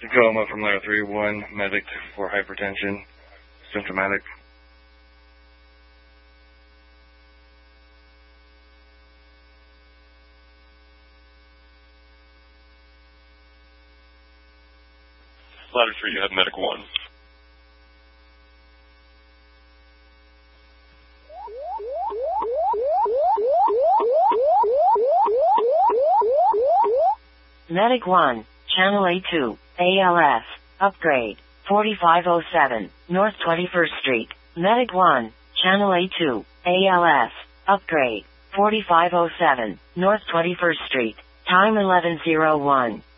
Tacoma from Layer 3-1, medic for hypertension, symptomatic. Ladder 3, you have medic 1. Medic 1, Channel A2, ALS, upgrade, 4507, North 21st Street. Medic 1, Channel A2, ALS, upgrade, 4507, North 21st Street. Time 11:01.